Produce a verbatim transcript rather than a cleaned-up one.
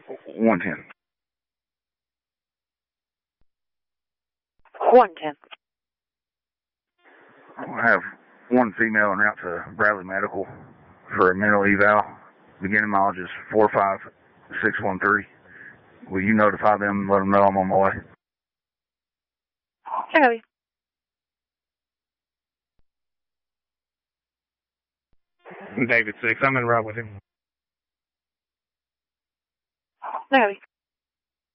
one ten. one ten. I have one female en route to Bradley Medical for a mental eval. Beginning mileage is four five six one three. Will you notify them and let them know I'm on my way? I got you. David six. I'm in route with him. I got you.